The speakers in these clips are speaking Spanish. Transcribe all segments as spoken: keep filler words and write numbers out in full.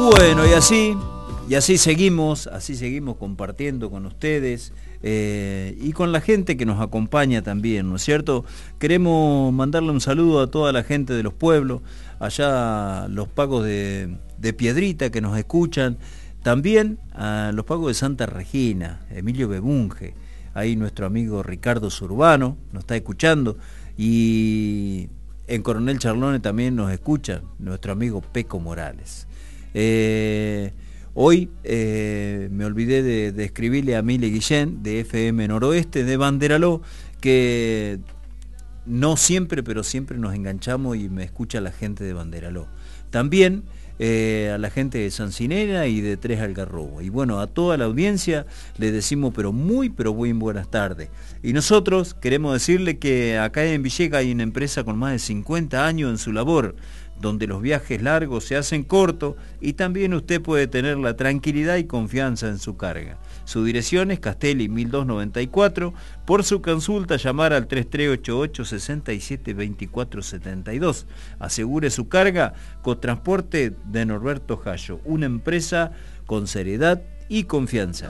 Bueno, y así, y así seguimos, así seguimos compartiendo con ustedes eh, y con la gente que nos acompaña también, ¿no es cierto? Queremos mandarle un saludo a toda la gente de los pueblos, allá los pagos de, de Piedrita que nos escuchan, también a los pagos de Santa Regina, Emilio Bebunge, ahí nuestro amigo Ricardo Zurbano nos está escuchando, y en Coronel Charlone también nos escucha nuestro amigo Peco Morales. Eh, hoy eh, me olvidé de, de escribirle a Mile Guillén de F M Noroeste de Banderaló, que no siempre, pero siempre nos enganchamos y me escucha la gente de Banderaló. También eh, a la gente de Sancinena y de Tres Algarrobo. Y bueno, a toda la audiencia le decimos pero muy, pero muy buenas tardes. Y nosotros queremos decirle que acá en Villegas hay una empresa con más de cincuenta años en su labor, donde los viajes largos se hacen cortos y también usted puede tener la tranquilidad y confianza en su carga. Su dirección es Castelli mil doscientos noventa y cuatro. Por su consulta llamar al tres tres ocho ocho, seis siete dos cuatro siete dos. Asegure su carga con Transporte de Norberto Jallo, una empresa con seriedad y confianza.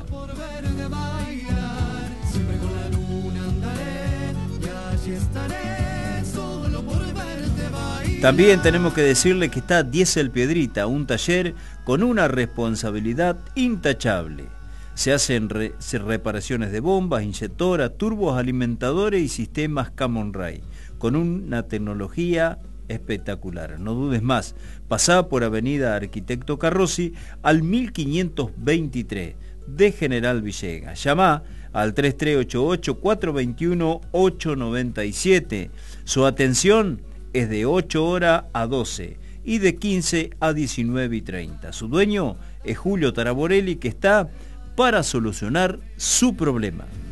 También tenemos que decirle que está Diesel Piedrita, un taller con una responsabilidad intachable. Se hacen re, se reparaciones de bombas, inyectoras, turbos alimentadores y sistemas Common Rail, con una tecnología espectacular. No dudes más, pasá por Avenida Arquitecto Carrossi al mil quinientos veintitrés de General Villegas. Llamá al tres tres ocho ocho, cuatro dos uno, ocho nueve siete. Su atención es de ocho horas a doce y de quince a diecinueve y treinta. Su dueño es Julio Taraborelli, que está para solucionar su problema.